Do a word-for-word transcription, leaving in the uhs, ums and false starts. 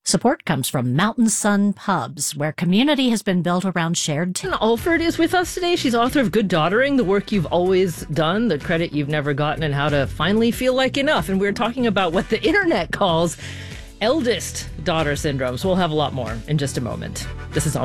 Support comes from Mountain Sun Pubs, where community has been built around shared... T- Ann Alford is with us today. She's author of Good Daughtering, the work you've always done, the credit you've never gotten, and how to finally feel like enough. And we're talking about what the internet calls eldest daughter syndrome. So we'll have a lot more in just a moment. This is